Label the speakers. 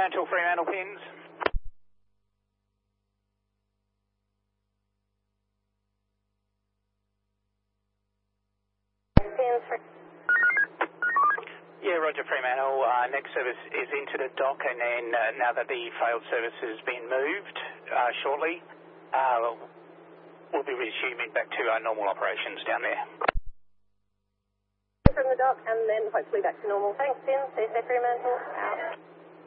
Speaker 1: Fremantle pins. Yeah, Roger Fremantle. Next service is into the dock, and then now that the failed service has been moved shortly, we'll be resuming back to our normal operations down there.
Speaker 2: From the dock, and then hopefully back to normal. Thanks, Tim. CSA Fremantle out.